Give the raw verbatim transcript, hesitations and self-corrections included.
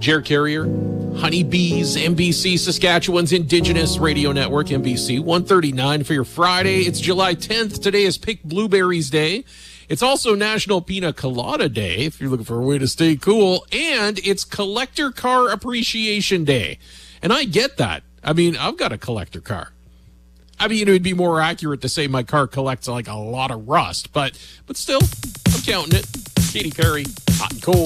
Jer Carrier, Honeybees, N B C, Saskatchewan's Indigenous Radio Network, N B C, one thirty-nine for your Friday. It's July tenth. Today is Pick Blueberries Day. It's also National Pina Colada Day, if you're looking for a way to stay cool. And it's Collector Car Appreciation Day. And I get that. I mean, I've got a collector car. I mean, it would be more accurate to say my car collects like a lot of rust, but but still, I'm counting it. Katy Perry, hot and cold.